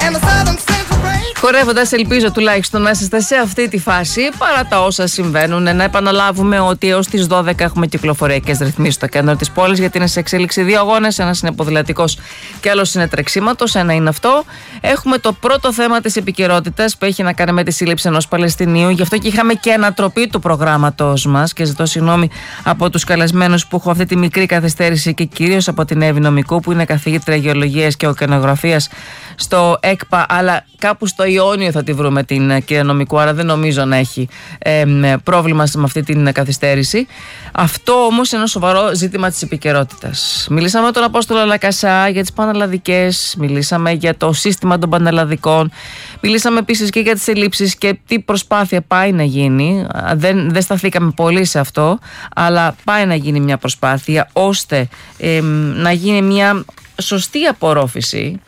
Χορεύοντας, ελπίζω τουλάχιστον να είστε σε αυτή τη φάση παρά τα όσα συμβαίνουν. Να επαναλάβουμε ότι έως τις 12 έχουμε κυκλοφοριακές ρυθμίσεις στο κέντρο της πόλης, γιατί είναι σε εξέλιξη 2 αγώνες. Ένας είναι ποδηλατικός και άλλος είναι τρεξίματος. Ένα είναι αυτό. Έχουμε το πρώτο θέμα της επικαιρότητας που έχει να κάνει με τη σύλληψη ενός Παλαιστινίου. Γι' αυτό και είχαμε και ανατροπή του προγράμματος μας και ζητώ συγγνώμη από τους καλεσμένους που έχω αυτή τη μικρή καθυστέρηση και κυρίως από την Εύη Νομικού, που είναι καθηγήτρια γεωλογίας και οκεανογραφίας στο ΕΚΠΑ, αλλά κάπου στο Ιόνιο θα τη βρούμε την κυρία Νομικού, άρα δεν νομίζω να έχει πρόβλημα με αυτή την καθυστέρηση. Αυτό όμως είναι ένα σοβαρό ζήτημα της επικαιρότητας. Μιλήσαμε με τον Απόστολο Λακασά για τις πανελλαδικές, μιλήσαμε για το σύστημα των πανελλαδικών, μιλήσαμε επίσης και για τις ελλείψεις και τι προσπάθεια πάει να γίνει. Δεν σταθήκαμε πολύ σε αυτό, αλλά πάει να γίνει μια προσπάθεια ώστε να γίνει μια σωστή απορρόφηση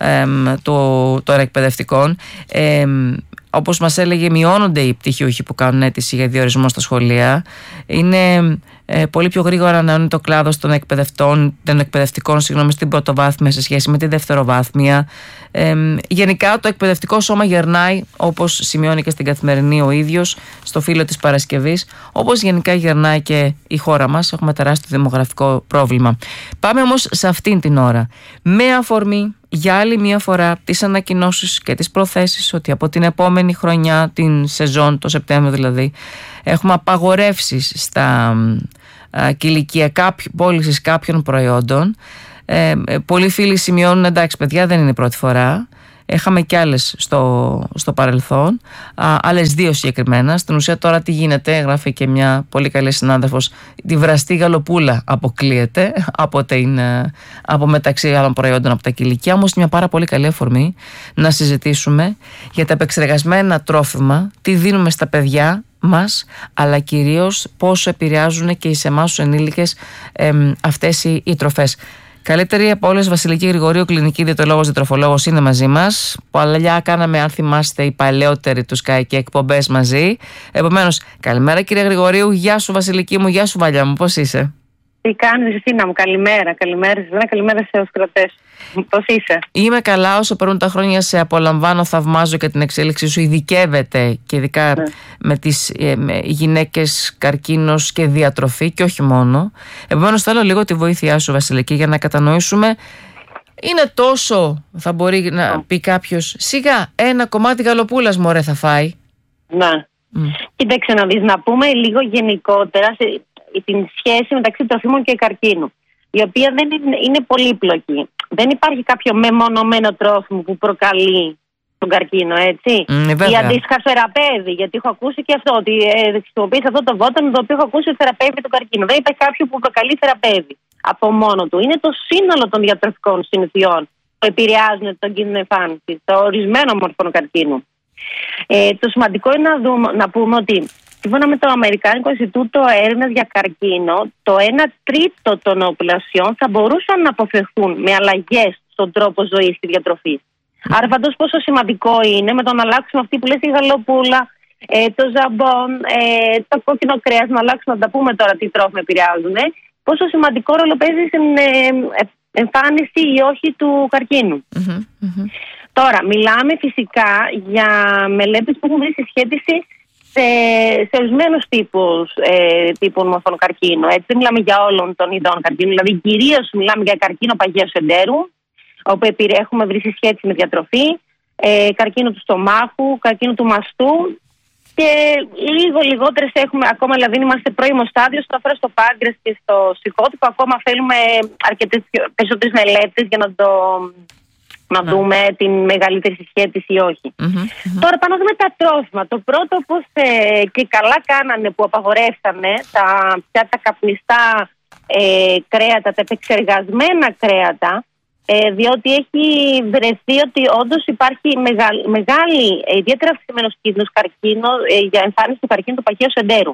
των εκπαιδευτικών. Όπως μας έλεγε, μειώνονται οι πτυχιούχοι που κάνουν αίτηση για διορισμό στα σχολεία. Είναι πολύ πιο γρήγορα ανανεώνει το κλάδος των εκπαιδευτικών στην πρωτοβάθμια σε σχέση με τη δευτεροβάθμια. Γενικά το εκπαιδευτικό σώμα γερνάει, όπως σημειώνει και στην Καθημερινή ο ίδιος, στο φύλλο της Παρασκευής, όπως γενικά γερνάει και η χώρα μας. Έχουμε τεράστιο δημογραφικό πρόβλημα. Πάμε όμως σε αυτήν την ώρα με αφορμή για άλλη μια φορά τις ανακοινώσεις και τις προθέσεις ότι από την επόμενη χρονιά, την σεζόν, το Σεπτέμβριο δηλαδή, έχουμε απαγορεύσεις στα κηλικία πώλησης κάποιων προϊόντων. Πολλοί φίλοι σημειώνουν, εντάξει παιδιά, δεν είναι η πρώτη φορά. Είχαμε κι άλλες στο παρελθόν, άλλες 2 συγκεκριμένα. Στην ουσία τώρα τι γίνεται, γράφει και μια πολύ καλή συνάδελφος, τη βραστή γαλοπούλα αποκλείεται από μεταξύ άλλων προϊόντων από τα κηλικία. Όμως είναι μια πάρα πολύ καλή αφορμή να συζητήσουμε για τα επεξεργασμένα τρόφιμα, τι δίνουμε στα παιδιά μας, αλλά κυρίως πόσο επηρεάζουν και σε εμάς τους ενήλικες αυτές οι τροφές. Καλύτερη από όλες, Βασιλική Γρηγορίου, κλινική διαιτολόγος, διατροφολόγος, είναι μαζί μας. Παλιά κάναμε, αν θυμάστε, οι παλαιότεροι του Sky και εκπομπές μαζί. Επομένως, καλημέρα κυρία Γρηγορίου, γεια σου Βασιλική μου, γεια σου Βαλιά μου, πώς είσαι? Τι κάνεις Χριστίνα μου, καλημέρα σε εσένα, καλημέρα σε όσους κρατές. Πώς είσαι? Είμαι καλά, όσο περνούν τα χρόνια σε απολαμβάνω, θαυμάζω και την εξέλιξή σου. Ειδικεύεται και ειδικά με τις γυναίκες, καρκίνος και διατροφή και όχι μόνο. Επομένως θέλω λίγο τη βοήθειά σου Βασιλική για να κατανοήσουμε. Είναι τόσο, θα μπορεί να πει κάποιος, σιγά ένα κομμάτι γαλοπούλας μωρέ θα φάει. Ναι. Κοίταξε να δεις, να πούμε λίγο γενικότερα την σχέση μεταξύ τροφίμων και καρκίνου, η οποία δεν είναι πολύπλοκη. Δεν υπάρχει κάποιο μεμονωμένο τρόφιμο που προκαλεί τον καρκίνο, έτσι. Ή αντίστοιχα θεραπεύει, γιατί έχω ακούσει και αυτό, ότι χρησιμοποιείς αυτό το βότανο το οποίο έχω ακούσει ότι θεραπεύει τον καρκίνο. Δεν υπάρχει κάποιο που προκαλεί θεραπεύει από μόνο του. Είναι το σύνολο των διατροφικών συνηθιών που επηρεάζουν τον κίνδυνο εμφάνισης των ορισμένων μορφών καρκίνου. Το σημαντικό είναι να πούμε ότι σύμφωνα με το Αμερικάνικο Ινστιτούτο Έρευνας για Καρκίνο, το 1/3 των οπλασιών θα μπορούσαν να αποφευχθούν με αλλαγές στον τρόπο ζωής και διατροφής. Άρα φαντάζομαι πόσο σημαντικό είναι με το να αλλάξουμε αυτή που λες η γαλοπούλα, το ζαμπόν, το κόκκινο κρέας, να αλλάξουμε, να τα πούμε τώρα τι τρόφιμα επηρεάζουν, πόσο σημαντικό ρόλο παίζει στην εμφάνιση ή όχι του καρκίνου. Τώρα, μιλάμε φυσικά για μελέτες που έχουν βρει συσχέτιση σε ορισμένους τύπων μορφών καρκίνου. Έτσι, δεν μιλάμε για όλων των ειδών καρκίνου, δηλαδή κυρίως μιλάμε για καρκίνο παγαίου εντέρου, όπου έχουμε βρει συσχέτιση με διατροφή, καρκίνο του στομάχου, καρκίνο του μαστού και λίγο λιγότερες έχουμε ακόμα, δηλαδή είμαστε πρώιμο στάδιο στο αφορά στο πάγκρες και στο σηκώτικο. Ακόμα θέλουμε αρκετές περισσότερες μελέτες για να δούμε την μεγαλύτερη συσχέτιση ή όχι. Τώρα πάνω δούμε τα τρόφιμα. Το πρώτο, όπως και καλά κάνανε που απαγορεύσανε τα καπνιστά κρέατα, τα επεξεργασμένα κρέατα, διότι έχει βρεθεί ότι όντως υπάρχει μεγάλη, ιδιαίτερα αυξημένος κίνδυνος καρκίνου για εμφάνιση του καρκίνου του παχαίου εντέρου.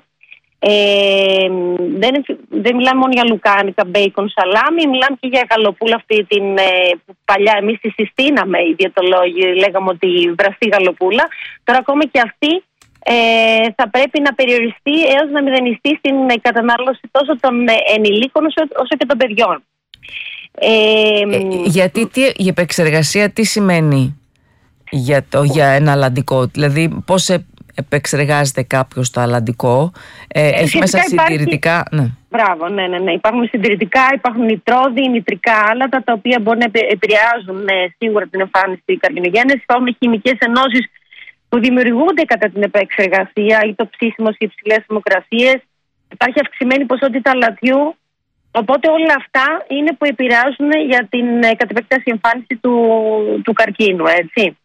Δεν μιλάμε μόνο για λουκάνικα, μπέικον, σαλάμι, μιλάμε και για γαλοπούλα αυτή την που παλιά εμείς τη συστήναμε οι διαιτολόγοι, λέγαμε ότι βραστή γαλοπούλα. Τώρα ακόμα και αυτή θα πρέπει να περιοριστεί έως να μηδενιστεί στην κατανάλωση τόσο των ενηλίκων όσο και των παιδιών. Γιατί η επεξεργασία τι σημαίνει? για ένα αλλαντικό? Δηλαδή πώς επεξεργάζεται κάποιος το αλλαντικό? Έχει μέσα συντηρητικά? Ναι. Μπράβο, ναι. Υπάρχουν συντηρητικά, υπάρχουν νητρόδι, νητρικά άλατα, τα οποία μπορεί να επηρεάζουν σίγουρα την εμφάνιση καρκινογέννησης. Υπάρχουν χημικές ενώσεις που δημιουργούνται κατά την επεξεργασία ή το ψήσιμο σε υψηλές θερμοκρασίες. Υπάρχει αυξημένη ποσότητα αλατιού. Οπότε όλα αυτά είναι που επηρεάζουν για την κατ' επέκταση εμφάνιση του καρκίνου, έτσι.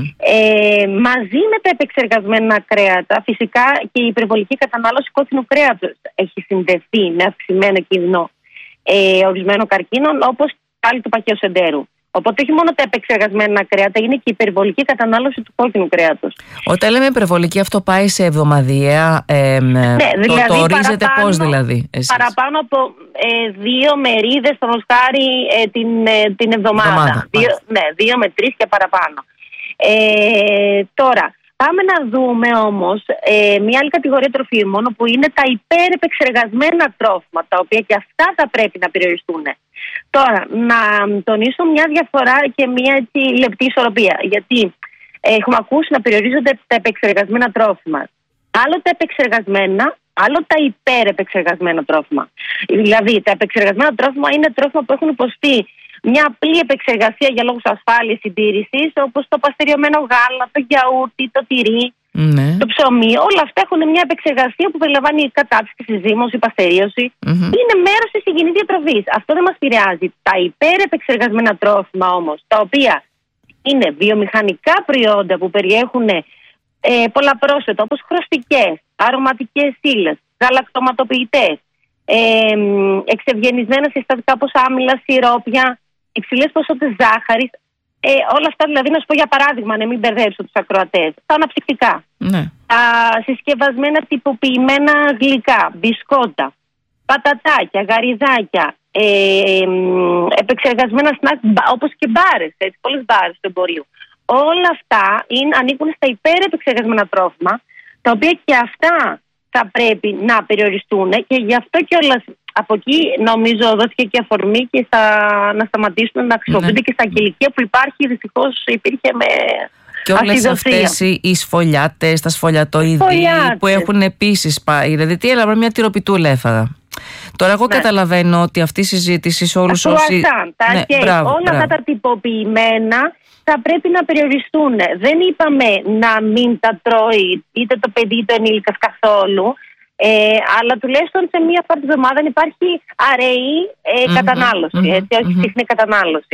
Μαζί με τα επεξεργασμένα κρέατα, φυσικά και η υπερβολική κατανάλωση κόκκινου κρέατος έχει συνδεθεί με αυξημένο κίνδυνο ορισμένων καρκίνων, όπως πάλι του παχαίου. Οπότε όχι μόνο τα επεξεργασμένα κρέατα, είναι και η υπερβολική κατανάλωση του κόκκινου κρέατος. Όταν λέμε υπερβολική, αυτό πάει σε εβδομαδιαία? Ναι, δηλαδή το ορίζετε πώς δηλαδή εσείς? Παραπάνω από 2 μερίδες στον οσκάρι την εβδομάδα. 2 με 3 και παραπάνω. Τώρα, πάμε να δούμε όμως μια άλλη κατηγορία τροφίμων που είναι τα υπερεπεξεργασμένα τρόφιμα, τα οποία και αυτά θα πρέπει να περιοριστούν. Τώρα, να τονίσω μια διαφορά και μια έτσι λεπτή ισορροπία, γιατί έχουμε ακούσει να περιορίζονται τα επεξεργασμένα τρόφιμα. Άλλο τα επεξεργασμένα, άλλο τα υπερεπεξεργασμένα τρόφιμα. Δηλαδή, τα επεξεργασμένα τρόφιμα είναι τρόφιμα που έχουν υποστεί μια απλή επεξεργασία για λόγους ασφάλειας συντήρησης, όπως το παστεριωμένο γάλα, το γιαούρτι, το τυρί, το ψωμί. Όλα αυτά έχουν μια επεξεργασία που περιλαμβάνει κατάψυξη, συζύμωση, παστερίωση. Είναι μέρος της υγιεινής διατροφής. Αυτό δεν μας επηρεάζει. Τα υπερεπεξεργασμένα τρόφιμα όμως, τα οποία είναι βιομηχανικά προϊόντα που περιέχουν πολλά πρόσθετα, όπως χρωστικές, αρωματικές ύλες, γαλακτοματοποιητές, εξευγενισμένα συστατικά όπως άμυλα, σιρόπια, υψηλές ποσότητες ζάχαρης. Όλα αυτά, δηλαδή, να σου πω για παράδειγμα, να μην μπερδέψω τους ακροατές, τα αναψυκτικά, τα συσκευασμένα τυποποιημένα γλυκά, μπισκότα, πατατάκια, γαριδάκια, επεξεργασμένα σνακ όπως και μπάρες, πολλές μπάρες του εμπορίου. Όλα αυτά ανήκουν στα υπερεπεξεργασμένα τρόφιμα, τα οποία και αυτά θα πρέπει να περιοριστούν, και γι' αυτό κιόλας από εκεί νομίζω δόθηκε και αφορμή και να σταματήσουν να χρησιμοποιούνται και στα κηλικεία που δυστυχώς υπήρχε με και όλες αυτές οι σφολιάτες, τα σφολιατοειδή που έχουν επίσης πάει. Δηλαδή τι έλαβα, μια τυροπιτούλα έφαγα. Τώρα εγώ καταλαβαίνω ότι αυτή η συζήτηση σε όλους όσοι... όλα αυτά τα τυποποιημένα θα πρέπει να περιοριστούν. Δεν είπαμε να μην τα τρώει είτε το παιδί είτε ο ενήλικας καθόλου, αλλά τουλάχιστον σε μία φορά τη εβδομάδα υπάρχει αραιή κατανάλωση, όχι συχνή κατανάλωση.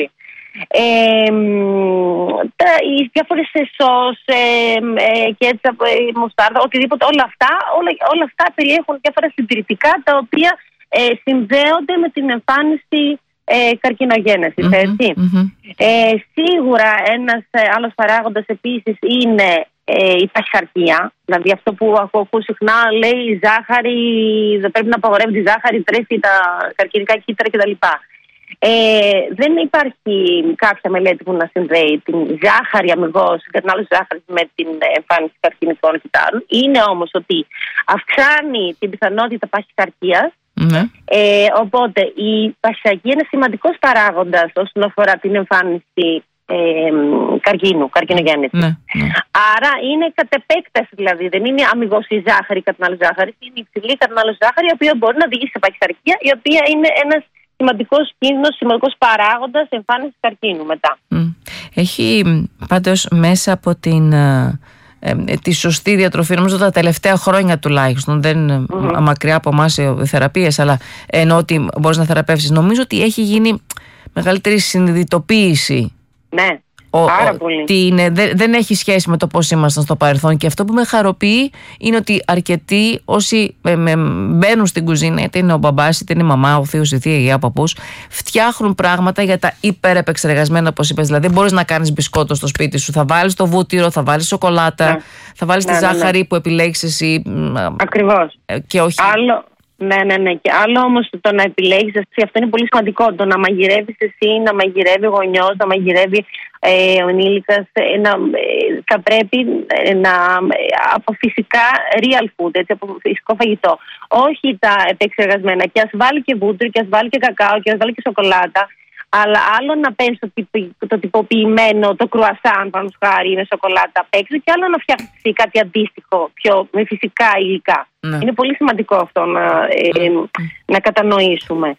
Οι διάφορες σως και έτσι μουστάρδα, οτιδήποτε, όλα αυτά περιέχουν διάφορα συντηρητικά, τα οποία συνδέονται με την εμφάνιση καρκινογένεσης, έτσι. Σίγουρα ένας άλλος παράγοντας επίσης είναι η παχυσαρκία. Δηλαδή αυτό που ακούω συχνά, λέει η ζάχαρη, δεν πρέπει να απαγορεύει τη ζάχαρη, τρέφει τα καρκινικά κύτταρα κτλ. Δεν υπάρχει κάποια μελέτη που να συνδέει την ζάχαρη αμυγός, την κατανάλωση ζάχαρης με την εμφάνιση καρκινικών κυττάρων. Είναι όμως ότι αυξάνει την πιθανότητα παχυσαρκίας. Οπότε η παχυσαρκία είναι σημαντικός παράγοντας όσον αφορά την εμφάνιση καρκινογέννηση. Άρα είναι κατ' επέκταση, δηλαδή δεν είναι αμυγός η ζάχαρη, η κατανάλωση ζάχαρης, είναι η υψηλή κατανάλωση ζάχαρη, η οποία μπορεί να οδηγήσει σε παχυσαρκία, η οποία είναι ένας σημαντικός κίνδυνος, σημαντικός παράγοντας εμφάνισης καρκίνου μετά. Έχει πάντως μέσα από τη σωστή διατροφή, νομίζω τα τελευταία χρόνια τουλάχιστον, δεν μακριά από εμάς οι θεραπείες, αλλά ενώ ότι μπορείς να θεραπεύσεις, νομίζω ότι έχει γίνει μεγαλύτερη συνειδητοποίηση. Ναι. Δεν έχει σχέση με το πώς ήμασταν στο παρελθόν, και αυτό που με χαροποιεί είναι ότι αρκετοί όσοι μπαίνουν στην κουζίνα, είτε είναι ο μπαμπάς, είτε είναι η μαμά, ο θείος, η θεία, η γιαγιά, ο παππούς, φτιάχνουν πράγματα για τα υπερεπεξεργασμένα, όπως είπες. Δηλαδή μπορείς να κάνεις μπισκότο στο σπίτι σου, θα βάλεις το βούτυρο, θα βάλεις σοκολάτα, θα βάλεις τη ζάχαρη που επιλέγεις εσύ. Ακριβώς. Και όχι... Ναι. Και άλλο όμως το να επιλέγεις εσύ, αυτό είναι πολύ σημαντικό. Το να μαγειρεύεις εσύ, να μαγειρεύει ο γονιός, να μαγειρεύει ο ενήλικας, θα πρέπει από φυσικά real food, έτσι, από φυσικό φαγητό. Όχι τα επεξεργασμένα. Και ας βάλει και βούτυρο, και ας βάλει και κακάο, και ας βάλει και σοκολάτα. Αλλά άλλο να παίρνει το τυποποιημένο, το κρουασάν, πάνω χάρη, με σοκολάτα απ' έξω, και άλλο να φτιάξει κάτι αντίστοιχο, με φυσικά υλικά. Ναι. Είναι πολύ σημαντικό αυτό να κατανοήσουμε.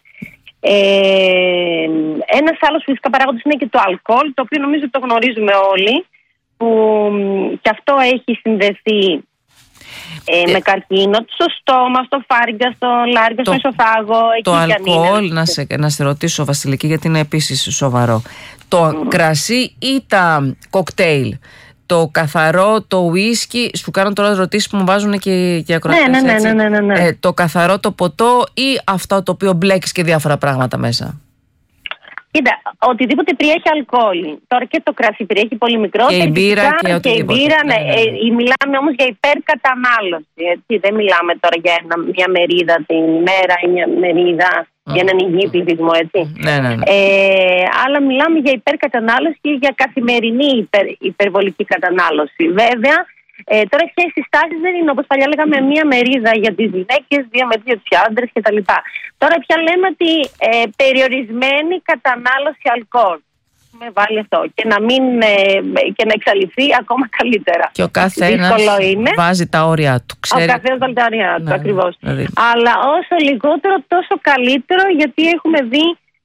Ένας άλλος φυσικά παράγοντας είναι και το αλκοόλ, το οποίο νομίζω το γνωρίζουμε όλοι, που και αυτό έχει συνδεθεί με καρκίνο στο στόμα, στο φάρυγγα, στο λάρυγγα, στο εσωφάγο. Το αλκοόλ, να σε ρωτήσω, Βασιλική, γιατί είναι επίσης σοβαρό. Το κρασί ή τα κοκτέιλ, το καθαρό, το ουίσκι, σου κάνω τώρα ερωτήσεις που μου βάζουν και ακροατές, ναι. Το καθαρό, το ποτό, ή αυτό το οποίο μπλέκεις και διάφορα πράγματα μέσα? Κοίτα, οτιδήποτε περιέχει αλκοόλ. Τώρα και το κρασί περιέχει πολύ μικρό. Και η μπύρα και οτιδήποτε. Και η μπύρα, ναι. Μιλάμε όμως για υπερκατανάλωση. Έτσι. Δεν μιλάμε τώρα για μια μερίδα την ημέρα ή μια μερίδα για έναν υγιή πληθυσμό, έτσι. Ναι. Αλλά μιλάμε για υπερκατανάλωση και για καθημερινή υπερβολική κατανάλωση. Βέβαια, τώρα πια οι συστάσεις δεν είναι όπως παλιά λέγαμε μία μερίδα για τις γυναίκες, 2 μερίδες για τους άντρες κτλ. Τώρα πια λέμε ότι περιορισμένη κατανάλωση αλκοόλ. Με βάλει αυτό και να εξαλειφθεί ακόμα καλύτερα. Και ο καθένας βάζει τα όρια του. Ο καθένας βάζει τα όρια του, ακριβώς. Δηλαδή. Αλλά όσο λιγότερο τόσο καλύτερο, γιατί έχουμε δει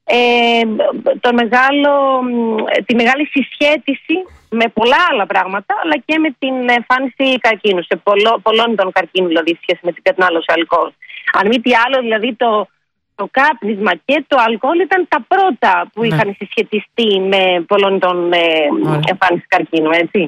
τη μεγάλη συσχέτιση με πολλά άλλα πράγματα, αλλά και με την εμφάνιση καρκίνου, σε πολλών των καρκίνων, δηλαδή, σχέση με την κατανάλωση αλκοόλ. Αν μη τι άλλο, δηλαδή το κάπνισμα και το αλκοόλ ήταν τα πρώτα που είχαν συσχετιστεί με πολλών των εμφάνιση καρκίνου, έτσι.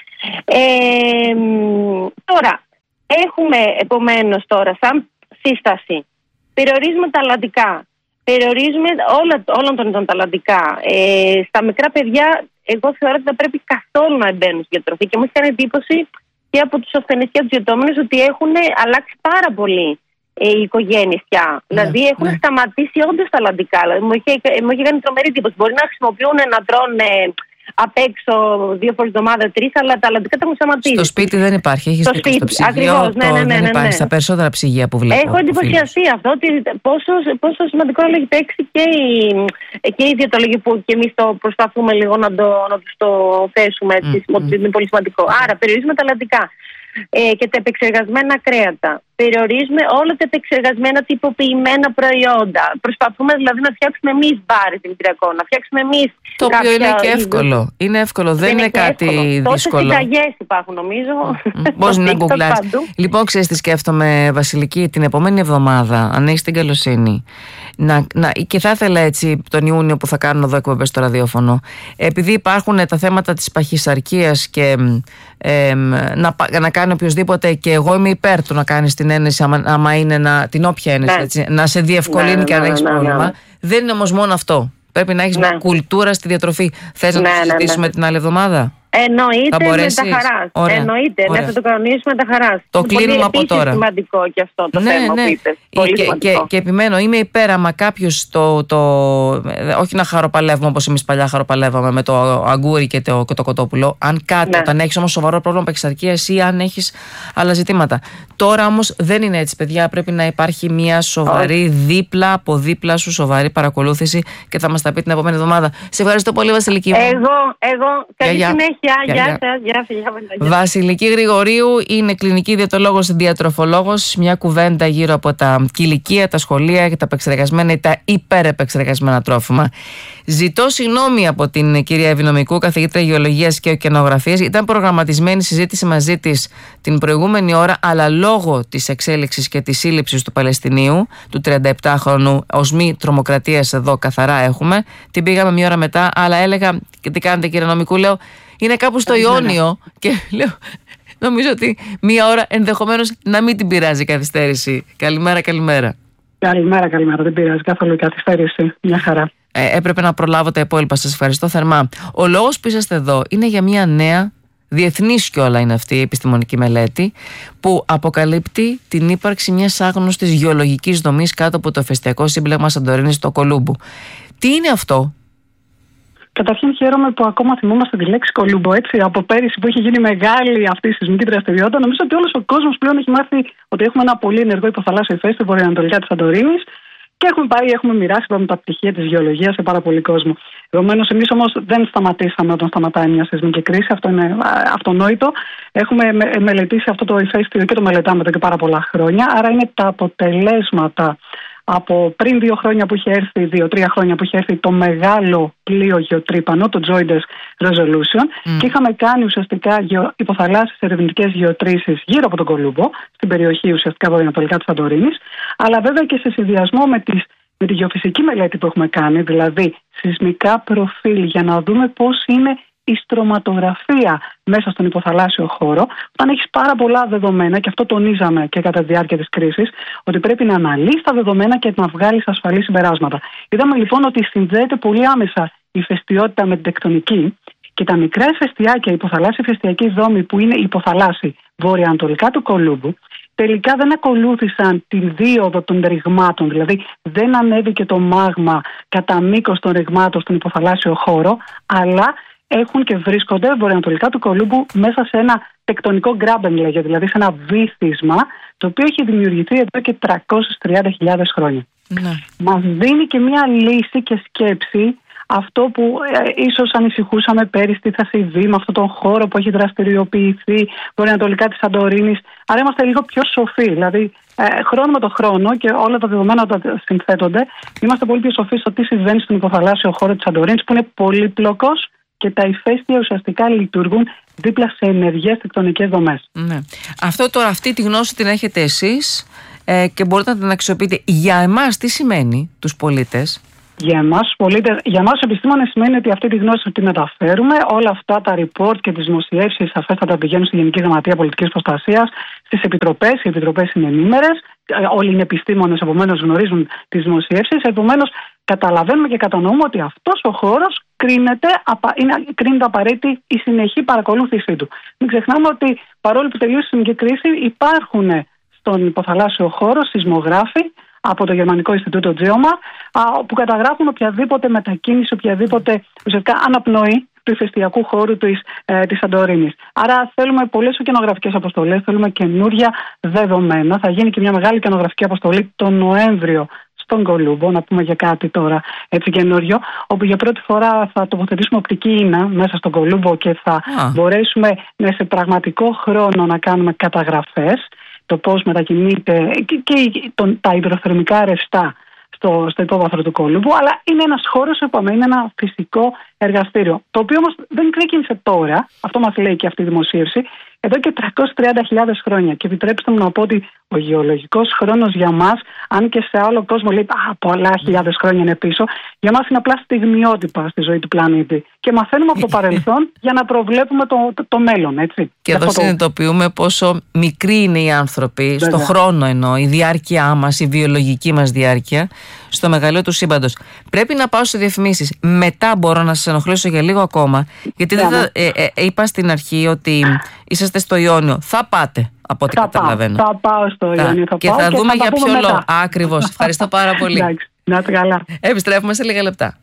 Τώρα, έχουμε επομένως τώρα σαν σύσταση, περιορίζουμε τα αλλαντικά. Περιορίζουμε όλων των ειδών τα αλλαντικά. Στα μικρά παιδιά, εγώ θεωρώ ότι δεν πρέπει καθόλου να μπαίνουν στη διατροφή. Και μου έχει κάνει εντύπωση και από τους ασθενείς και από τους διατροφείς ότι έχουν αλλάξει πάρα πολύ οι οικογένειες πια. Δηλαδή έχουν σταματήσει όντως τα αλλαντικά. Δηλαδή, μου έχει κάνει τρομερή εντύπωση. Μπορεί να χρησιμοποιούν να τρώνε απ' έξω 2 φορές την εβδομάδα, 3, αλλά τα αλλαντικά τα έχουν σταματήσει. Στο σπίτι δεν υπάρχει. Έχεις πει στο ψυγείο. Ακριβώς, δεν υπάρχει στα περισσότερα ψυγεία που βλέπω. Έχω εντυπωσιαστεί αυτό, ότι πόσο σημαντικό ρόλο έχει παίξει και η διαιτολογία, που και εμείς το προσπαθούμε λίγο να τους το θέσουμε έτσι, ότι είναι πολύ σημαντικό. Άρα περιορίζουμε τα αλλαντικά και τα επεξεργασμένα κρέατα. Περιορίζουμε όλα τα επεξεργασμένα τυποποιημένα προϊόντα. Προσπαθούμε δηλαδή να φτιάξουμε εμείς μπάρες δημητριακό, να φτιάξουμε εμείς. Το οποίο είναι και εύκολο. Είναι εύκολο, δεν είναι κάτι δύσκολο. Τόσες συνταγές υπάρχουν, νομίζω. Πώς να γκουγκλάρεις. Λοιπόν, ξέρεις τι σκέφτομαι, Βασιλική, την επόμενη εβδομάδα, αν έχεις την καλοσύνη, και θα ήθελα έτσι τον Ιούνιο που θα κάνουν εδώ εκπομπές στο ραδιόφωνο, επειδή υπάρχουν τα θέματα της παχυσαρκίας και να κάνει οποιοδήποτε, και εγώ είμαι υπέρ του να κάνεις την ένεση, άμα είναι την όποια ένεση, έτσι, να σε διευκολύνει και αν έχεις πρόβλημα. Δεν είναι όμως μόνο αυτό. Πρέπει να έχεις μια κουλτούρα στη διατροφή. Θες να το συζητήσουμε την άλλη εβδομάδα? Εννοείται, με τα χαράς. Εννοείται, θα το κανονίσουμε με τα χαράς. Το κλείνουμε από τώρα. Είναι σημαντικό και αυτό το θέμα που είπες. Και επιμένω, είμαι υπέρ, άμα κάποιος όχι να χαροπαλεύουμε όπως εμείς παλιά χαροπαλεύαμε με το αγκούρι και το κοτόπουλο. Αν κάτι, όταν έχεις όμως σοβαρό πρόβλημα παχυσαρκίας ή αν έχεις άλλα ζητήματα. Τώρα όμως δεν είναι έτσι, παιδιά. Πρέπει να υπάρχει μια σοβαρή από δίπλα σου σοβαρή παρακολούθηση, και θα μας τα πει την επόμενη εβδομάδα. Σε ευχαριστώ πολύ, Βασιλική. Εγώ. Καλή συνέχεια. Γεια σας. Βασιλική Γρηγορίου είναι κλινική διαιτολόγος, διατροφολόγος. Μια κουβέντα γύρω από τα κηλικεία, τα σχολεία και τα επεξεργασμένα ή τα υπερεπεξεργασμένα τρόφιμα. Ζητώ συγγνώμη από την κυρία Ευηνομικού, καθηγήτρια γεωλογίας και οκεανογραφίας. Ήταν προγραμματισμένη συζήτηση μαζί της την προηγούμενη ώρα, αλλά λόγω της εξέλιξης και της σύλληψης του Παλαιστινίου, του 37χρονου, ως μη τρομοκρατίας εδώ καθαρά έχουμε, την πήγαμε μια ώρα μετά, αλλά έλεγα, και τι κάνετε κύριε Νομικού, λέω, είναι κάπου στο Ιόνιο, και λέω, νομίζω ότι μία ώρα ενδεχομένως να μην την πειράζει η καθυστέρηση. Καλημέρα. Καλημέρα, δεν πειράζει καθόλου η καθυστέρηση. Μια χαρά. Έπρεπε να προλάβω τα υπόλοιπα. Σας ευχαριστώ θερμά. Ο λόγος που είσαστε εδώ είναι για μια νέα, διεθνής κιόλα είναι αυτή η επιστημονική μελέτη, που αποκαλύπτει την ύπαρξη μιας άγνωστης γεωλογικής δομής κάτω από το ηφαιστειακό σύμπλεγμα Σαντορίνης στο Κολούμπου. Τι είναι αυτό? Καταρχήν χαίρομαι που ακόμα θυμόμαστε τη λέξη Κολούμπο, έτσι, από πέρυσι που είχε γίνει μεγάλη αυτή η σεισμική δραστηριότητα. Νομίζω ότι όλος ο κόσμος πλέον έχει μάθει ότι έχουμε ένα πολύ ενεργό υποθαλάσσιο ηφαίστειο βορειοανατολικά της Σαντορίνης, Και έχουμε μοιράσει τα πτυχία της γεωλογίας σε πάρα πολύ κόσμο. Επομένως, εμείς όμως δεν σταματήσαμε όταν σταματάει μια σεισμική κρίση. Αυτό είναι αυτονόητο. Έχουμε μελετήσει αυτό το ηφαίστειο και το μελετάμε εδώ και πάρα πολλά χρόνια. Άρα είναι τα αποτελέσματα από πριν 2 χρόνια που είχε έρθει, 2-3 χρόνια που είχε έρθει το μεγάλο πλοίο γεωτρύπανο, το JOIDES Resolution, και είχαμε κάνει ουσιαστικά υποθαλάσσιες ερευνητικές γεωτρήσεις γύρω από τον Κολούμπο, στην περιοχή ουσιαστικά βορειοανατολικά της Σαντορίνης, αλλά βέβαια και σε συνδυασμό με τη γεωφυσική μελέτη που έχουμε κάνει, δηλαδή σεισμικά προφίλ, για να δούμε πώς είναι η στρωματογραφία μέσα στον υποθαλάσσιο χώρο. Όταν έχεις πάρα πολλά δεδομένα, και αυτό τονίζαμε και κατά τη διάρκεια της κρίσης, ότι πρέπει να αναλύσεις τα δεδομένα και να βγάλεις ασφαλή συμπεράσματα. Είδαμε λοιπόν ότι συνδέεται πολύ άμεσα η ηφαιστειότητα με την τεκτονική, και τα μικρά ηφαιστειάκια, η υποθαλάσσια ηφαιστειακή δόμη που είναι υποθαλάσσιοι βορειοανατολικά του Κολούμπου, τελικά δεν ακολούθησαν τη δίωδο των ρηγμάτων, δηλαδή δεν ανέβηκε το μάγμα κατά μήκος των ρηγμάτων στον υποθαλάσσιο χώρο, αλλά έχουν και βρίσκονται βορειοανατολικά του Κολούμπου μέσα σε ένα τεκτονικό γκράμπεν, λέγεται, δηλαδή σε ένα βύθισμα, το οποίο έχει δημιουργηθεί εδώ και 330.000 χρόνια. Ναι. Μας δίνει και μια λύση και σκέψη αυτό που ίσως ανησυχούσαμε πέρυσι, τι θα συμβεί με αυτόν τον χώρο που έχει δραστηριοποιηθεί βορειοανατολικά της Σαντορίνης. Άρα είμαστε λίγο πιο σοφοί. Δηλαδή, χρόνο με το χρόνο και όλα τα δεδομένα όταν συνθέτονται, είμαστε πολύ πιο σοφοί στο τι συμβαίνει στον υποθαλάσσιο χώρο της Σαντορίνης, που είναι πολύπλοκος και τα ηφαίστεια ουσιαστικά λειτουργούν δίπλα σε ενεργές τεκτονικές δομές. Ναι. Αυτή τη γνώση την έχετε εσείς και μπορείτε να την αξιοποιείτε. Για εμάς τι σημαίνει τους πολίτες? Για εμάς τους πολίτες, για εμάς τους επιστήμονες σημαίνει ότι αυτή τη γνώση τη μεταφέρουμε. Όλα αυτά τα report και τις δημοσιεύσεις αφέστατα πηγαίνουν στη Γενική Γραμματεία Πολιτικής Προστασίας, στις επιτροπές. Οι επιτροπές είναι ενήμερες. Όλοι είναι επιστήμονες, επομένως γνωρίζουν τις δημοσιεύσεις. Επομένως, καταλαβαίνουμε και κατανοούμε ότι αυτός ο χώρος κρίνεται απαραίτητη η συνεχή παρακολούθησή του. Μην ξεχνάμε ότι παρόλο που τελείωσε η σεισμική κρίση, υπάρχουν στον υποθαλάσσιο χώρο σεισμογράφοι από το Γερμανικό Ινστιτούτο Τζίωμα, που καταγράφουν οποιαδήποτε μετακίνηση, οποιαδήποτε ουσιαστικά αναπνοή του ηφαιστειακού χώρου της Σαντορίνης. Άρα θέλουμε πολλές ωκεανογραφικές αποστολές, θέλουμε καινούρια δεδομένα. Θα γίνει και μια μεγάλη ωκεανογραφική αποστολή τον Νοέμβριο στον Κολούμπο, να πούμε για κάτι τώρα έτσι καινούριο, όπου για πρώτη φορά θα τοποθετήσουμε οπτική ίνα μέσα στον Κολούμπο και θα μπορέσουμε σε πραγματικό χρόνο να κάνουμε καταγραφές, το πώς μετακινείται και τα υδροθερμικά ρευστά στο υπόβαθρο του Κολούμπου, αλλά είναι ένας χώρος, είπαμε, είναι ένα φυσικό εργαστήριο, το οποίο όμως δεν ξεκίνησε τώρα, αυτό μας λέει και αυτή η δημοσίευση, εδώ και 330.000 χρόνια. Και επιτρέψτε μου να πω ότι ο γεωλογικός χρόνος για μας, αν και σε άλλο κόσμο λέει πολλά χιλιάδες χρόνια είναι πίσω, για μας είναι απλά στιγμιότυπα στη ζωή του πλανήτη. Και μαθαίνουμε από το παρελθόν για να προβλέπουμε το μέλλον, έτσι. Και εδώ συνειδητοποιούμε πόσο μικροί είναι οι άνθρωποι, στο χρόνο εννοώ, η διάρκεια μας, η βιολογική μας διάρκεια, στο μεγαλείο του σύμπαντος. Πρέπει να πάω σε διαφημίσεις. Μετά μπορώ να σας ενοχλήσω για λίγο ακόμα, γιατί είπα στην αρχή ότι είσαστε στο Ιόνιο. Θα πάτε, από ό,τι καταλαβαίνω. Θα πάω στο Ιόνιο. Και θα δούμε για ποιο λόγο. Ακριβώς. Ευχαριστώ πάρα πολύ. Εντάξει, να είστε καλά. Επιστρέφουμε σε λίγα λεπτά.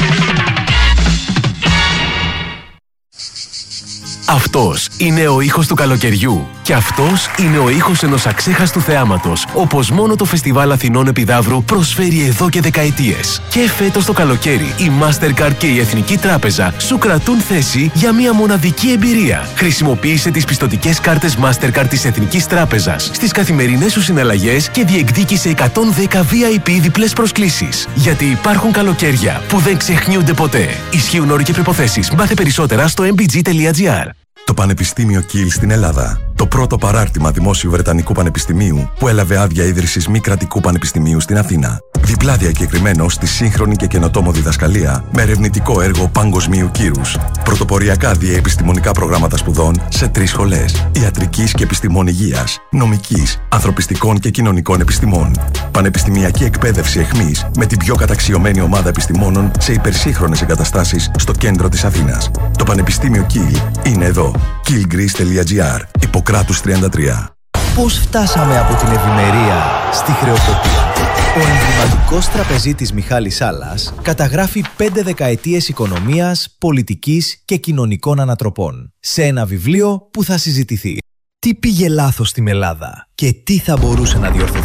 Αυτός είναι ο ήχος του καλοκαιριού. Και αυτός είναι ο ήχος ενός αξέχαστου θεάματος, όπως μόνο το Φεστιβάλ Αθηνών Επιδαύρου προσφέρει εδώ και δεκαετίες. Και φέτος το καλοκαίρι, η Mastercard και η Εθνική Τράπεζα σου κρατούν θέση για μια μοναδική εμπειρία. Χρησιμοποίησε τις πιστωτικές κάρτες Mastercard της Εθνικής Τράπεζας στις καθημερινές σου συναλλαγές και διεκδίκησε 110 VIP διπλές προσκλήσεις. Γιατί υπάρχουν καλοκαίρια που δεν ξεχνιούνται ποτέ. Ισχύουν όροι και προϋποθέσεις. Μάθε περισσότερα στο mbg.gr. Το Πανεπιστήμιο Κιλ στην Ελλάδα. Το πρώτο παράρτημα δημόσιου Βρετανικού Πανεπιστημίου που έλαβε άδεια ίδρυσης μη κρατικού πανεπιστημίου στην Αθήνα. Διπλά διακεκριμένο στη σύγχρονη και καινοτόμο διδασκαλία με ερευνητικό έργο παγκοσμίου κύρους. Πρωτοποριακά διαεπιστημονικά προγράμματα σπουδών σε 3 σχολές. Ιατρικής και επιστημών υγείας, νομικής, ανθρωπιστικών και κοινωνικών επιστημών. Πανεπιστημιακή εκπαίδευση εχμής με την πιο καταξιωμένη ομάδα επιστημόνων σε υπερσύγχρονες εγκαταστάσεις στο κέντρο της Αθήνας. Το Πανεπιστήμιο Κιλ είναι εδώ. killgreece.gr. Ιπποκράτους 33. Πώς φτάσαμε από την ευημερία στη χρεοκοπία? Ο εμβληματικός τραπεζίτης Μιχάλης Σάλλας καταγράφει 5 δεκαετίες οικονομίας, πολιτικής και κοινωνικών ανατροπών σε ένα βιβλίο που θα συζητηθεί. Τι πήγε λάθος στην Ελλάδα και τι θα μπορούσε να διορθωθεί?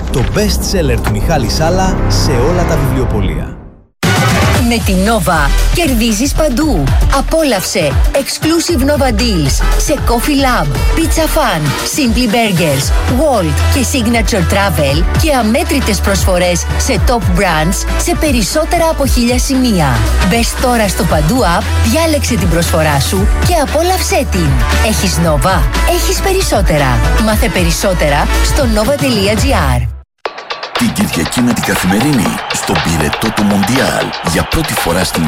Το best seller του Μιχάλη Σάλα σε όλα τα βιβλιοπωλεία. Με την Nova κερδίζεις παντού. Απόλαυσε exclusive Nova Deals σε Coffee Lab, Pizza Fan, Simply Burgers, Walt και Signature Travel και αμέτρητες προσφορές σε top brands σε περισσότερα από 1000 σημεία. Μπες τώρα στο Παντού App, διάλεξε την προσφορά σου και απόλαυσέ την. Έχεις Nova, έχεις περισσότερα. Μάθε περισσότερα στο nova.gr. Την Κυριακή με την Καθημερινή στον πυρετό του Μοντιάλ για πρώτη φορά στην